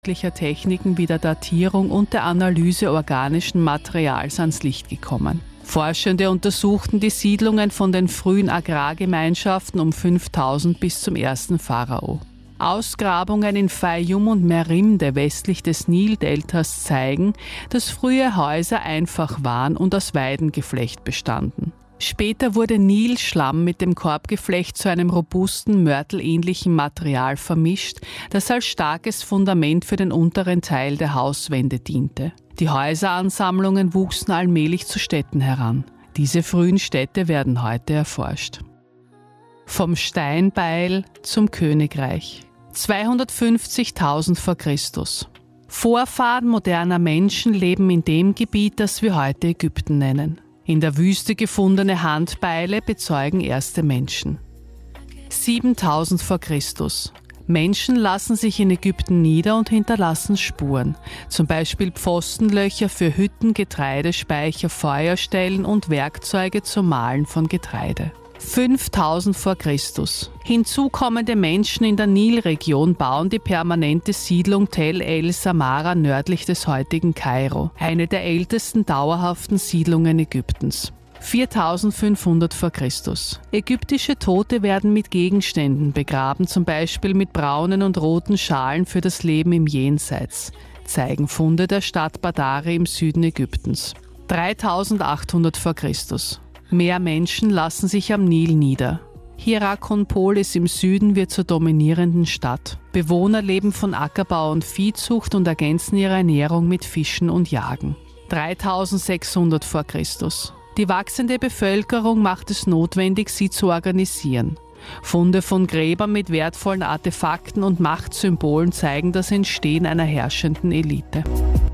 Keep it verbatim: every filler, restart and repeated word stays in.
Techniken wie der Datierung und der Analyse organischen Materials ans Licht gekommen. Forschende untersuchten die Siedlungen von den frühen Agrargemeinschaften um fünftausend bis zum ersten Pharao. Ausgrabungen in Fayum und Merimde westlich des Nildeltas zeigen, dass frühe Häuser einfach waren und aus Weidengeflecht bestanden. Später wurde Nilschlamm mit dem Korbgeflecht zu einem robusten, mörtelähnlichen Material vermischt, das als starkes Fundament für den unteren Teil der Hauswände diente. Die Häuseransammlungen wuchsen allmählich zu Städten heran. Diese frühen Städte werden heute erforscht. Vom Steinbeil zum Königreich. zweihundertfünfzigtausend vor Christus. Vorfahren moderner Menschen leben in dem Gebiet, das wir heute Ägypten nennen. In der Wüste gefundene Handbeile bezeugen erste Menschen. siebentausend vor Christus. Menschen lassen sich in Ägypten nieder und hinterlassen Spuren, zum Beispiel Pfostenlöcher für Hütten, Getreidespeicher, Feuerstellen und Werkzeuge zum Mahlen von Getreide. fünftausend vor Christus. Hinzukommende Menschen in der Nilregion bauen die permanente Siedlung Tel El Samara nördlich des heutigen Kairo, eine der ältesten dauerhaften Siedlungen Ägyptens. viertausendfünfhundert vor Christus. Ägyptische Tote werden mit Gegenständen begraben, zum Beispiel mit braunen und roten Schalen für das Leben im Jenseits, zeigen Funde der Stadt Badare im Süden Ägyptens. dreitausendachthundert vor Christus. Mehr Menschen lassen sich am Nil nieder. Hierakonpolis im Süden wird zur dominierenden Stadt. Bewohner leben von Ackerbau und Viehzucht und ergänzen ihre Ernährung mit Fischen und Jagen. dreitausendsechshundert vor Christus. Die wachsende Bevölkerung macht es notwendig, sie zu organisieren. Funde von Gräbern mit wertvollen Artefakten und Machtsymbolen zeigen das Entstehen einer herrschenden Elite.